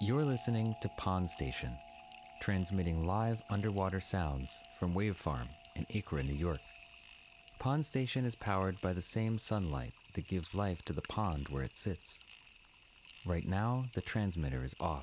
You're listening to Pond Station, transmitting live underwater sounds from Wave Farm in Acre, New York. Pond Station is powered by the same sunlight that gives life to the pond where it sits. Right now, the transmitter is off.